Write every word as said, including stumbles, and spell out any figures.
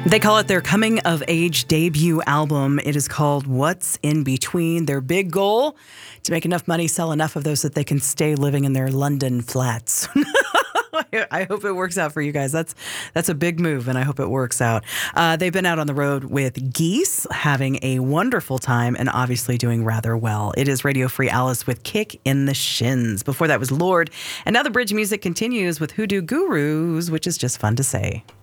They call it their coming of age debut album. It is called What's in Between. Their big goal, to make enough money, sell enough of those that they can stay living in their London flats. I hope it works out for you guys. That's that's a big move, and I hope it works out. Uh, they've been out on the road with Geese, having a wonderful time, and obviously doing rather well. It is Radio Free Alice with Kick in the Shins. Before that was Lord. And now the bridge music continues with Hoodoo Gurus, which is just fun to say.